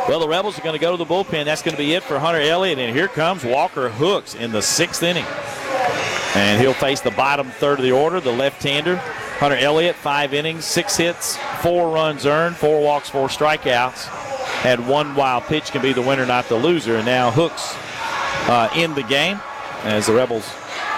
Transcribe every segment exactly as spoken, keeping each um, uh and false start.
Well, the Rebels are going to go to the bullpen. That's going to be it for Hunter Elliott. And here comes Walker Hooks in the sixth inning. And he'll face the bottom third of the order, the left-hander. Hunter Elliott, five innings, six hits, four runs earned, four walks, four strikeouts. Had one wild pitch, can be the winner, not the loser. And now Hooks uh, in the game as the Rebels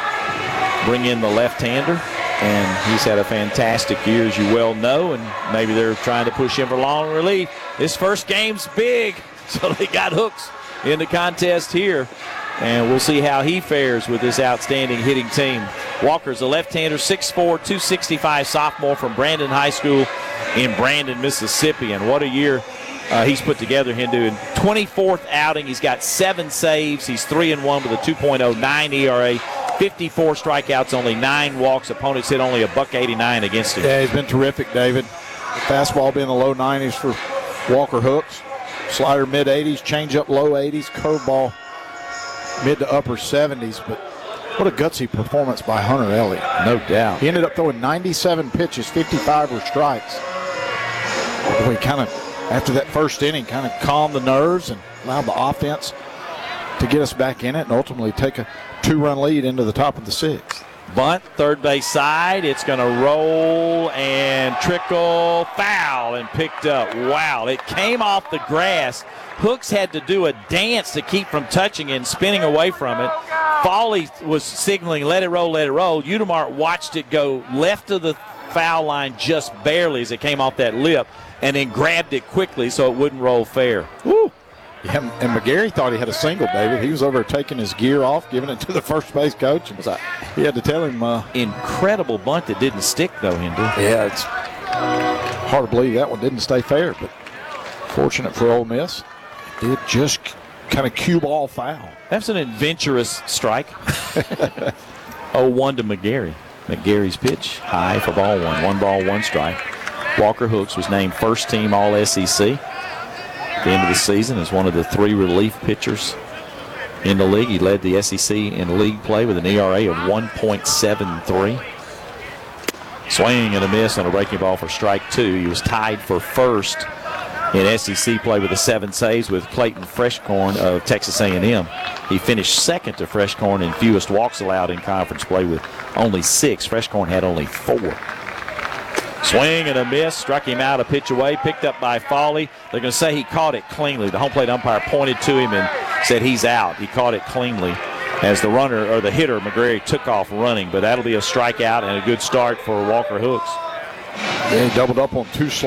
bring in the left-hander. And he's had a fantastic year, as you well know, and maybe they're trying to push him for long relief. This first game's big, so they got Hooks in the contest here. And we'll see how he fares with this outstanding hitting team. Walker's a left-hander, six four, two sixty-five sophomore from Brandon High School in Brandon, Mississippi. And what a year uh, he's put together, Hindu. In twenty-fourth outing, he's got seven saves. He's three and one with a two point oh nine E R A. fifty-four strikeouts, only nine walks. Opponents hit only a buck eighty-nine against him. Yeah, he's been terrific, David. The fastball being the low nineties for Walker Hooks. Slider mid eighties, changeup low eighties, curveball mid to upper seventies. But what a gutsy performance by Hunter Elliott. No doubt. He ended up throwing ninety-seven pitches, fifty-five were strikes. Boy, he kind of, after that first inning, kind of calmed the nerves and allowed the offense to get us back in it and ultimately take a two-run lead into the top of the sixth. Bunt, third base side. It's going to roll and trickle, foul, and picked up. Wow, it came off the grass. Hooks had to do a dance to keep from touching it and spinning away from it. Foley was signaling, let it roll, let it roll. Udemart watched it go left of the foul line just barely as it came off that lip and then grabbed it quickly so it wouldn't roll fair. Woo. Yeah, and McGarry thought he had a single, David. He was over taking his gear off, giving it to the first base coach. And he had to tell him. Uh, Incredible bunt that didn't stick, though, Hindu. Yeah, it's hard to believe that one didn't stay fair, but fortunate for Ole Miss. It did just kind of cue ball foul. That's an adventurous strike. oh one to McGarry. McGarry's pitch, high for ball one. One ball, one strike. Walker Hooks was named first team All S E C. At the end of the season as one of the three relief pitchers in the league. He led the S E C in league play with an E R A of one point seven three. Swinging and a miss on a breaking ball for strike two. He was tied for first in S E C play with the seven saves with Clayton Freshcorn of Texas A and M. He finished second to Freshcorn in fewest walks allowed in conference play with only six. Freshcorn had only four. Swing and a miss, struck him out a pitch away, picked up by Foley. They're going to say he caught it cleanly. The home plate umpire pointed to him and said he's out. He caught it cleanly as the runner, or the hitter, McGarry, took off running. But that'll be a strikeout and a good start for Walker Hooks. Yeah, he doubled up on two